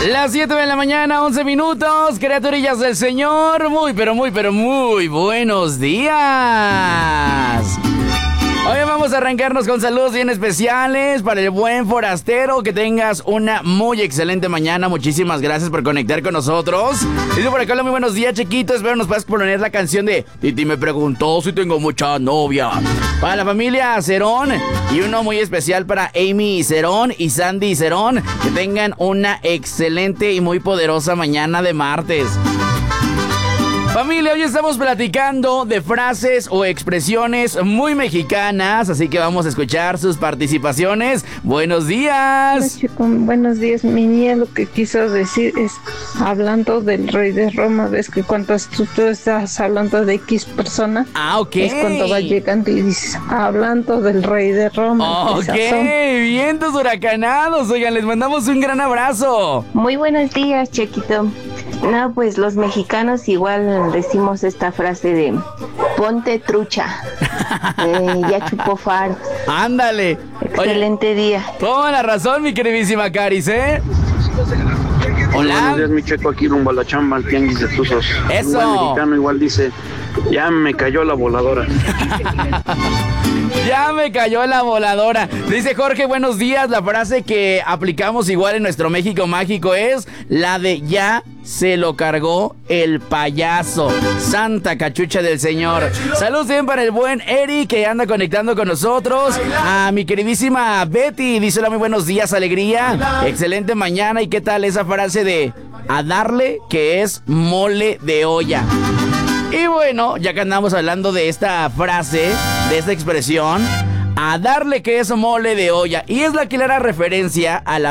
Las 7 de la mañana, 11 minutos, criaturillas del Señor. Muy, pero muy buenos días. Hoy vamos a arrancarnos con saludos bien especiales para el buen forastero. Que tengas una muy excelente mañana. Muchísimas gracias por conectar con nosotros. Dice por acá, hola, muy buenos días, chiquito. Espero nos puedas poner la canción de Titi me preguntó si tengo mucha novia. Para la familia Cerón y uno muy especial para Amy Cerón y Sandy Cerón. Que tengan una excelente y muy poderosa mañana de martes. Familia, hoy estamos platicando de frases o expresiones muy mexicanas, así que vamos a escuchar sus participaciones. ¡Buenos días! Hola, chico, buenos días. Mi niña lo que quiso decir es, hablando del rey de Roma, ves que cuando tú estás hablando de X persona, ok. Es cuando va llegando y dices, hablando del rey de Roma. Ok, vientos huracanados. Oigan, les mandamos un gran abrazo. Muy buenos días, Chequito. No, pues los mexicanos igual decimos esta frase de ponte trucha, ya chupó faro. Ándale. Excelente día. Toda la razón, mi queridísima Caris, ¿eh? Hola. Buenos días, mi Checo, aquí rumbo a la chamba, al tianguis de Tuzos. Eso. Un buen mexicano igual dice, ya me cayó la voladora. Ya me cayó la voladora. Dice Jorge, buenos días. La frase que aplicamos igual en nuestro México mágico es la de ya se lo cargó el payaso. Santa cachucha del Señor. Saludos bien para el buen Eric que anda conectando con nosotros. A mi queridísima Betty. Dice hola, muy buenos días, alegría. Excelente mañana. ¿Y qué tal esa frase de a darle que es mole de olla? Y bueno, ya que andamos hablando de esta frase, de esta expresión, a darle que es mole de olla. Y es la clara referencia a la